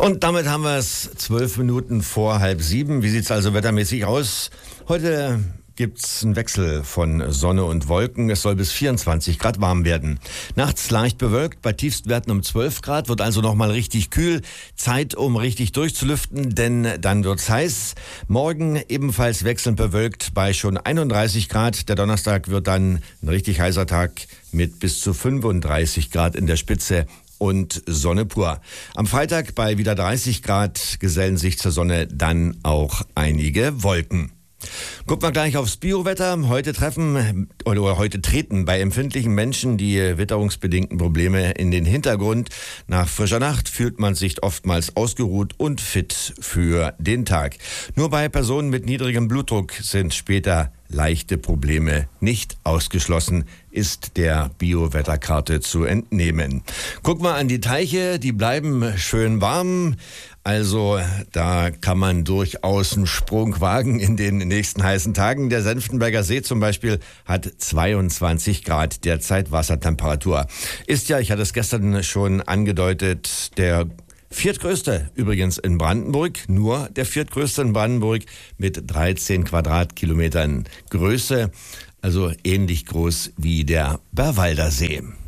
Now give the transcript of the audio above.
Und damit haben wir es 12 Minuten vor 6:30. Wie sieht es also wettermäßig aus? Heute gibt's einen Wechsel von Sonne und Wolken. Es soll bis 24 Grad warm werden. Nachts leicht bewölkt, bei Tiefstwerten um 12 Grad, wird also nochmal richtig kühl. Zeit, um richtig durchzulüften, denn dann wird's heiß. Morgen ebenfalls wechselnd bewölkt bei schon 31 Grad. Der Donnerstag wird dann ein richtig heißer Tag mit bis zu 35 Grad in der Spitze und Sonne pur. Am Freitag bei wieder 30 Grad gesellen sich zur Sonne dann auch einige Wolken. Gucken wir gleich aufs Biowetter. Heute treten bei empfindlichen Menschen die witterungsbedingten Probleme in den Hintergrund. Nach frischer Nacht fühlt man sich oftmals ausgeruht und fit für den Tag. Nur bei Personen mit niedrigem Blutdruck sind später leichte Probleme nicht ausgeschlossen, ist der Biowetterkarte zu entnehmen. Guck mal an die Teiche, die bleiben schön warm. Also da kann man durchaus einen Sprung wagen in den nächsten heißen Tagen. Der Senftenberger See zum Beispiel hat 22 Grad derzeit Wassertemperatur. Ist ja, ich hatte es gestern schon angedeutet, der viertgrößte übrigens in Brandenburg, nur der viertgrößte in Brandenburg mit 13 Quadratkilometern Größe, also ähnlich groß wie der Bärwalder See.